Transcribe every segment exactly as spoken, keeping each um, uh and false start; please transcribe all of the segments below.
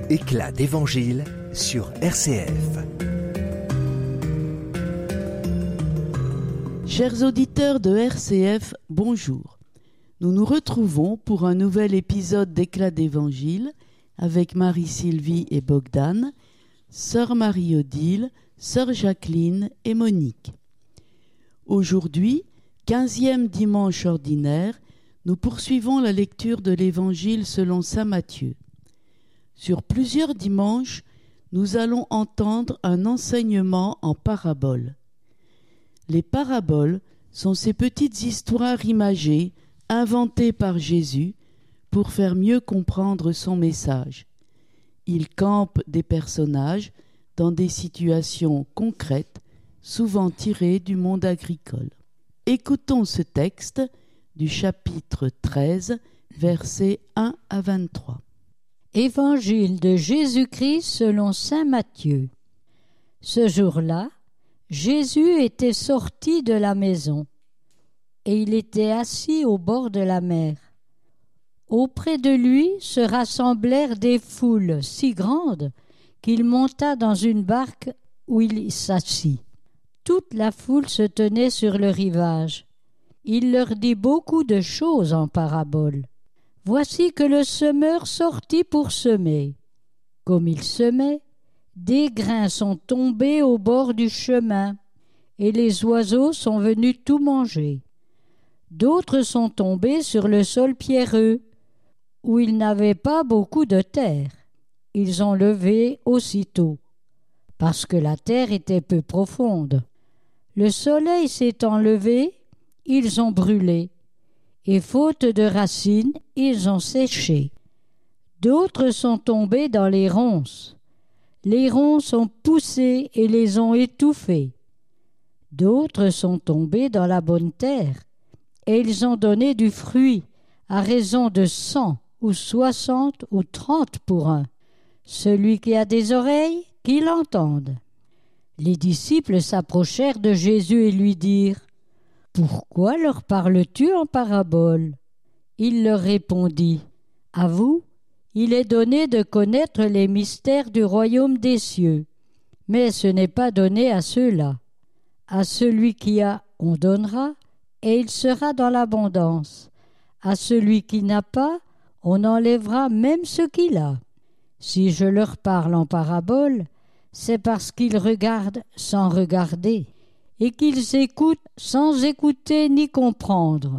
Éclat d'évangile sur R C F. Chers auditeurs de R C F, bonjour. Nous nous retrouvons pour un nouvel épisode d'Éclat d'évangile avec Marie-Sylvie et Bogdan, Sœur Marie-Odile, Sœur Jacqueline et Monique. Aujourd'hui, quinzième dimanche ordinaire, nous poursuivons la lecture de l'Évangile selon saint Matthieu. Sur plusieurs dimanches, nous allons entendre un enseignement en paraboles. Les paraboles sont ces petites histoires imagées, inventées par Jésus, pour faire mieux comprendre son message. Il campe des personnages dans des situations concrètes, souvent tirées du monde agricole. Écoutons ce texte du chapitre treize, versets un à vingt-trois. Évangile de Jésus-Christ selon saint Matthieu. Ce jour-là, Jésus était sorti de la maison, et il était assis au bord de la mer. Auprès de lui se rassemblèrent des foules si grandes qu'il monta dans une barque où il s'assit. Toute la foule se tenait sur le rivage. Il leur dit beaucoup de choses en paraboles. Voici que le semeur sortit pour semer. Comme il semait, des grains sont tombés au bord du chemin, et les oiseaux sont venus tout manger. D'autres sont tombés sur le sol pierreux, où il n'avait pas beaucoup de terre. Ils ont levé aussitôt, parce que la terre était peu profonde. Le soleil s'étant levé, ils ont brûlé, et faute de racines, ils ont séché. D'autres sont tombés dans les ronces. Les ronces ont poussé et les ont étouffés. D'autres sont tombés dans la bonne terre, et ils ont donné du fruit, à raison de cent ou soixante ou trente pour un. Celui qui a des oreilles, qu'il entende. Les disciples s'approchèrent de Jésus et lui dirent : « Pourquoi leur parles-tu en paraboles ?» Il leur répondit : « À vous, il est donné de connaître les mystères du royaume des cieux, mais ce n'est pas donné à ceux-là. À celui qui a, on donnera, et il sera dans l'abondance. À celui qui n'a pas, on enlèvera même ce qu'il a. Si je leur parle en paraboles, c'est parce qu'ils regardent sans regarder, et qu'ils écoutent sans écouter ni comprendre.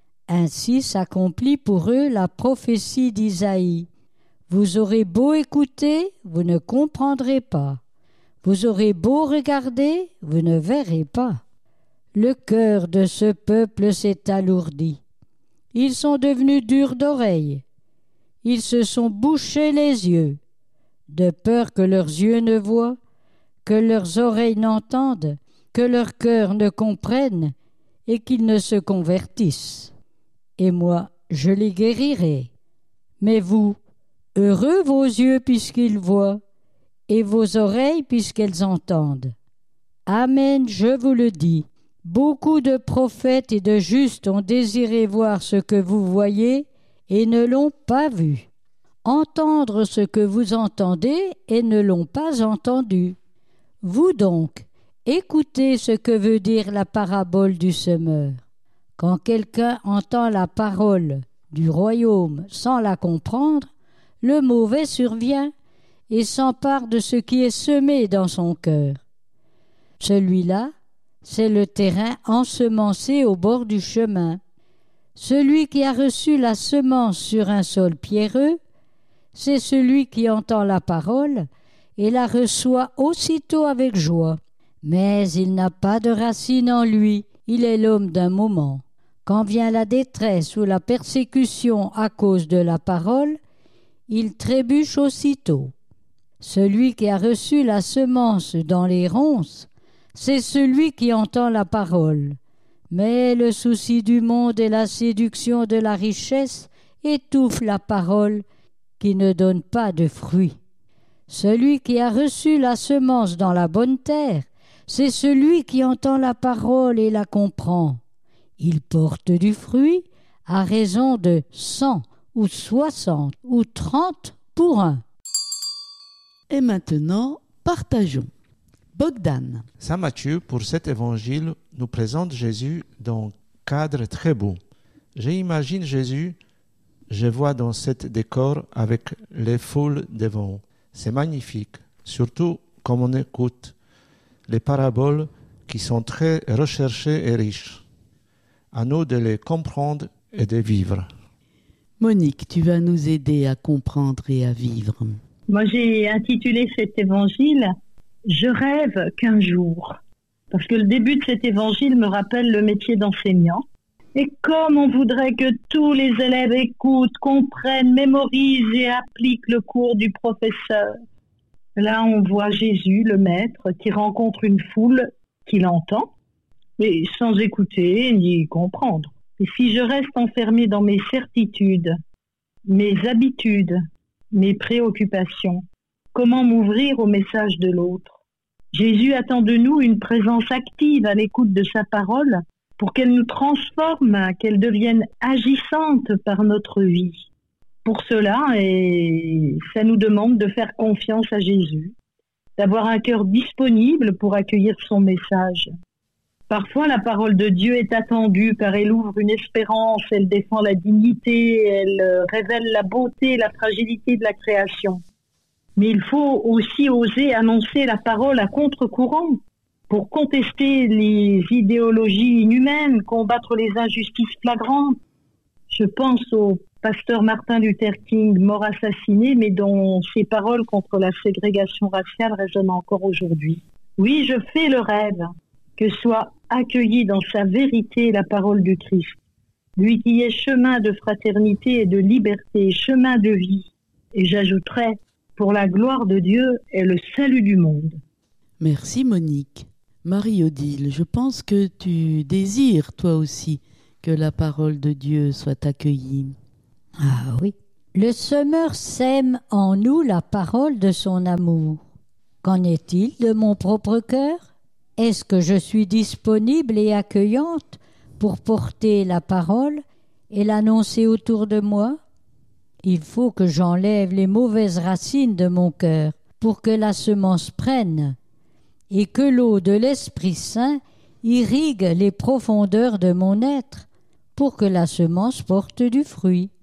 Ainsi s'accomplit pour eux la prophétie d'Isaïe. Vous aurez beau écouter, vous ne comprendrez pas. Vous aurez beau regarder, vous ne verrez pas. Le cœur de ce peuple s'est alourdi. Ils sont devenus durs d'oreille. Ils se sont bouchés les yeux, de peur que leurs yeux ne voient, que leurs oreilles n'entendent, que leur cœur ne comprenne et qu'ils ne se convertissent. Et moi, je les guérirai. Mais vous, heureux vos yeux puisqu'ils voient, et vos oreilles puisqu'elles entendent. Amen, je vous le dis, beaucoup de prophètes et de justes ont désiré voir ce que vous voyez et ne l'ont pas vu, entendre ce que vous entendez et ne l'ont pas entendu. Vous donc, écoutez ce que veut dire la parabole du semeur. Quand quelqu'un entend la parole du royaume sans la comprendre, le mauvais survient et s'empare de ce qui est semé dans son cœur. Celui-là, c'est le terrain ensemencé au bord du chemin. Celui qui a reçu la semence sur un sol pierreux, c'est celui qui entend la parole et la reçoit aussitôt avec joie. Mais il n'a pas de racine en lui, il est l'homme d'un moment. Quand vient la détresse ou la persécution à cause de la parole, il trébuche aussitôt. Celui qui a reçu la semence dans les ronces, c'est celui qui entend la parole. Mais le souci du monde et la séduction de la richesse étouffent la parole qui ne donne pas de fruit. Celui qui a reçu la semence dans la bonne terre, c'est celui qui entend la parole et la comprend. Il porte du fruit à raison de cent ou soixante ou trente pour un. Et maintenant, partageons. Bogdan. Saint Matthieu, pour cet évangile, nous présente Jésus dans un cadre très beau. J'imagine Jésus, je vois dans cet décor avec les foules devant. C'est magnifique, surtout comme on écoute les paraboles qui sont très recherchées et riches. À nous de les comprendre et de vivre. Monique, tu vas nous aider à comprendre et à vivre. Moi, j'ai intitulé cet évangile « Je rêve qu'un jour ». Parce que le début de cet évangile me rappelle le métier d'enseignant. Et comme on voudrait que tous les élèves écoutent, comprennent, mémorisent et appliquent le cours du professeur. Là, on voit Jésus, le maître, qui rencontre une foule qu'il entend, mais sans écouter ni comprendre. Et si je reste enfermée dans mes certitudes, mes habitudes, mes préoccupations, comment m'ouvrir au message de l'autre? Jésus attend de nous une présence active à l'écoute de sa parole pour qu'elle nous transforme, qu'elle devienne agissante par notre vie. Pour cela, et ça nous demande de faire confiance à Jésus, d'avoir un cœur disponible pour accueillir son message. Parfois, la parole de Dieu est attendue car elle ouvre une espérance, elle défend la dignité, elle révèle la beauté et la fragilité de la création. Mais il faut aussi oser annoncer la parole à contre-courant pour contester les idéologies inhumaines, combattre les injustices flagrantes. Je pense au pasteur Martin Luther King, mort assassiné, mais dont ses paroles contre la ségrégation raciale résonnent encore aujourd'hui. Oui, je fais le rêve que soit accueillie dans sa vérité la parole du Christ, lui qui est chemin de fraternité et de liberté, chemin de vie. Et j'ajouterai, pour la gloire de Dieu et le salut du monde. Merci Monique. Marie-Odile, je pense que tu désires toi aussi que la parole de Dieu soit accueillie. Ah oui. Le semeur sème en nous la parole de son amour. Qu'en est-il de mon propre cœur? Est-ce que je suis disponible et accueillante pour porter la parole et l'annoncer autour de moi? Il faut que j'enlève les mauvaises racines de mon cœur pour que la semence prenne et que l'eau de l'Esprit Saint irrigue les profondeurs de mon être pour que la semence porte du fruit.